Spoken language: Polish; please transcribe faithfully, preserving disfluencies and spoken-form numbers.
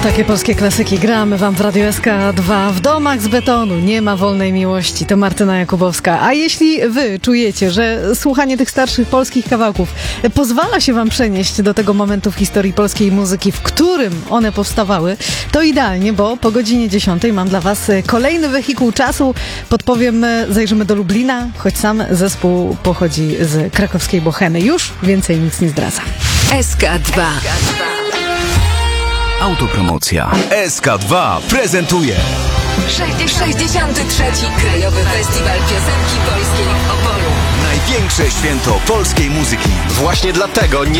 Takie polskie klasyki gramy wam w Radiu S K dwa. W domach z betonu nie ma wolnej miłości. To Martyna Jakubowska. A jeśli wy czujecie, że słuchanie tych starszych polskich kawałków pozwala się wam przenieść do tego momentu w historii polskiej muzyki, w którym one powstawały, to idealnie, bo po godzinie dziesiątej mam dla was kolejny wehikuł czasu. Podpowiem, zajrzymy do Lublina, choć sam zespół pochodzi z krakowskiej Bohemy. Już więcej nic nie zdradza. S K dwa. Autopromocja. S K dwa prezentuje sześćdziesiąty trzeci Krajowy Festiwal Piosenki Polskiej w Opolu. największe święto polskiej muzyki. Właśnie dlatego nie